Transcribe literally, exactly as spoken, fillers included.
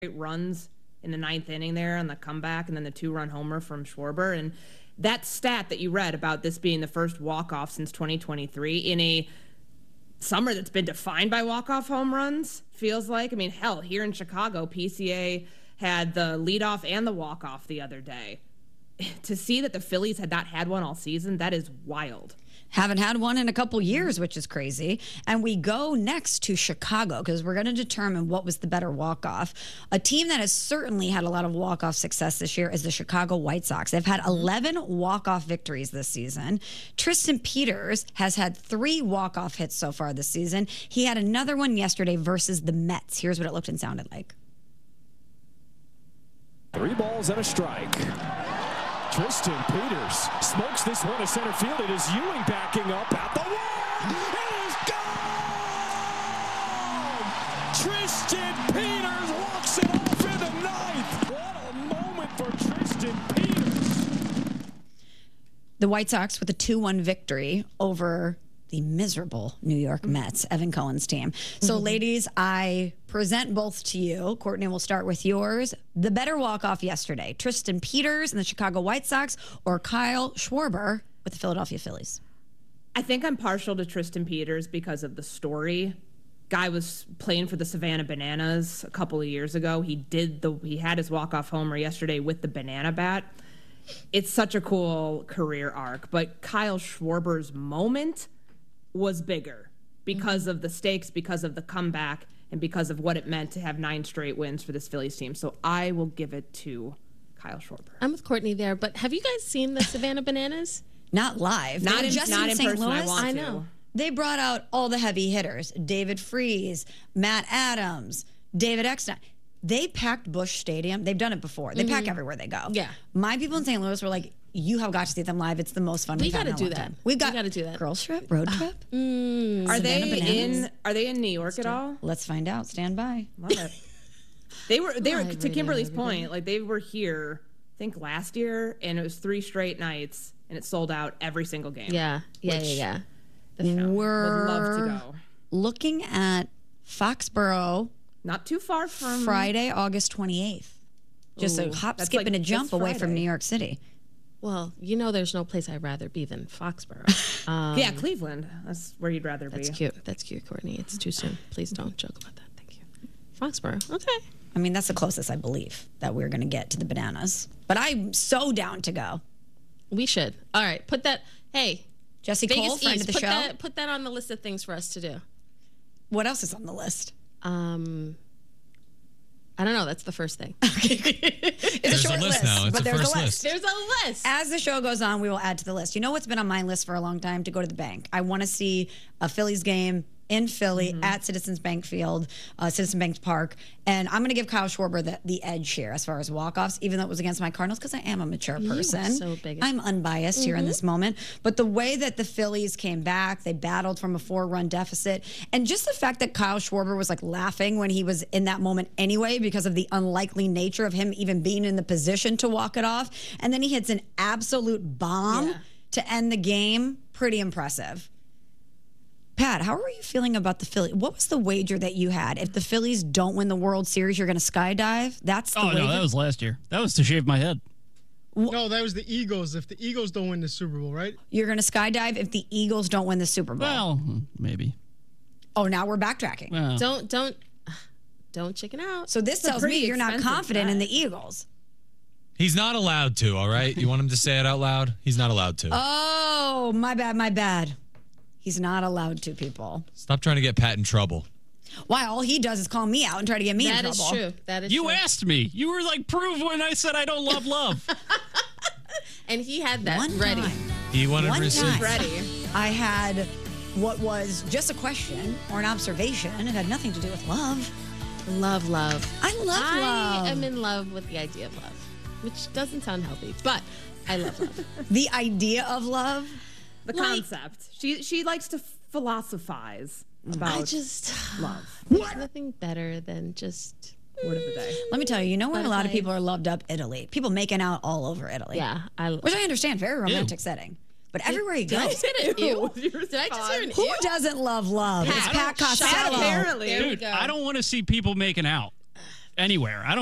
runs in the ninth inning there on the comeback, and then the two-run homer from Schwarber. And that stat that you read about this being the first walk-off since twenty twenty-three in a summer that's been defined by walk-off home runs, feels like. I mean, hell, here in Chicago, P C A had the leadoff and the walk-off the other day. To see that the Phillies had not had one all season, that is wild. Haven't had one in a couple years, which is crazy. And we go next to Chicago because we're going to determine what was the better walk-off. A team that has certainly had a lot of walk-off success this year is the Chicago White Sox. They've had eleven walk-off victories this season. Tristan Peters has had three walk-off hits so far this season. He had another one yesterday versus the Mets. Here's what it looked and sounded like. Three balls and a strike. Tristan Peters smokes this one to center field. It is Ewing backing up at the wall. It is gone! Tristan Peters walks it off in the ninth. What a moment for Tristan Peters. The White Sox with a two one victory over the miserable New York Mets, Evan Cohen's team. So, mm-hmm. ladies, I present both to you. Courtney, we'll start with yours. The better walk-off yesterday, Tristan Peters and the Chicago White Sox, or Kyle Schwarber with the Philadelphia Phillies? I think I'm partial to Tristan Peters because of the story. Guy was playing for the Savannah Bananas a couple of years ago. He did the he had his walk-off homer yesterday with the banana bat. It's such a cool career arc. But Kyle Schwarber's moment was bigger because of the stakes, because of the comeback, and because of what it meant to have nine straight wins for this Phillies team. So I will give it to Kyle Schwarber. I'm with Courtney there, but have you guys seen the Savannah Bananas? Not live. Not in, just not in, in person. Louis. I want I to. know. They brought out all the heavy hitters. David Freese, Matt Adams, David Eckstein. They packed Busch Stadium. They've done it before. They mm-hmm. pack everywhere they go. Yeah. My people in Saint Louis were like, you have got to see them live. It's the most fun we we've had in a do long that. time. We've got we got to do that. Girls trip, road trip. Uh, mm, are they Bananas. in? Are they in New York at all? Let's find out. Stand by. Love it. They were. They were Live to Kimberly's radio, point. Like they were here, I think last year, and it was three straight nights, and it sold out every single game. Yeah, yeah, which, yeah. yeah. You know, We're would love to go. Looking at Foxborough. Not too far from Friday, August twenty-eighth. Just Ooh, a hop, that's skip, like and a jump this away from Friday. New York City. Well, you know, there's no place I'd rather be than Foxborough. Um, yeah, Cleveland. That's where you'd rather that's be. That's cute. That's cute, Courtney. It's too soon. Please don't joke about that. Thank you. Foxborough. Okay. I mean, that's the closest I believe that we're going to get to the Bananas. But I'm so down to go. We should. All right. Put that. Hey, Jesse Vegas Cole, friend East, of the put show. That, put that on the list of things for us to do. What else is on the list? Um, I don't know. That's the first thing. It's There's a short a list list, now. It's but a there's first a list. list. There's a list. As the show goes on, we will add to the list. You know what's been on my list for a long time? To go to the bank. I want to see a Phillies game in Philly mm-hmm. at Citizens Bank Field, uh, Citizens Bank Park. And I'm going to give Kyle Schwarber the, the edge here as far as walk-offs, even though it was against my Cardinals, because I am a mature person. You are so big. I'm unbiased mm-hmm. here in this moment. But the way that the Phillies came back, they battled from a four-run deficit. And just the fact that Kyle Schwarber was like laughing when he was in that moment anyway, because of the unlikely nature of him even being in the position to walk it off. And then he hits an absolute bomb yeah. to end the game. Pretty impressive. Pat, how are you feeling about the Phillies? What was the wager that you had? If the Phillies don't win the World Series, you're going to skydive? That's the Oh, wager? no, that was last year. That was to shave my head. No, that was the Eagles. If the Eagles don't win the Super Bowl, right? You're going to skydive if the Eagles don't win the Super Bowl? Well, maybe. Oh, now we're backtracking. Well. Don't, don't, don't chicken out. So this It's tells me you're not confident bet. in the Eagles. He's not allowed to, all right? You want him to say it out loud? He's not allowed to. Oh, my bad, my bad. He's not allowed to, people. Stop trying to get Pat in trouble. Why? All he does is call me out and try to get me that in trouble. That is true. That is you true. You asked me. You were like, prove when I said I don't love love. And he had that One ready. Time, he wanted One receipts. time, ready. I had what was just a question or an observation. It had nothing to do with love. Love, love. I love I love. I am in love with the idea of love, which doesn't sound healthy, but I love love. The idea of love? The like, concept. She she likes to philosophize about I just love. There's nothing better than just word of the day. Let me tell you, you know where a lot of Butterfly. people are loved up? Italy. People making out all over Italy. yeah. I Which I understand, very romantic Ew. setting. But everywhere you Did go, I just get an ew? Ew. Did I just hear an who ew? doesn't love love? Pat. It's Pat Shut Costello. up. Apparently. There we Dude, go. I don't want to see people making out. anywhere. I don't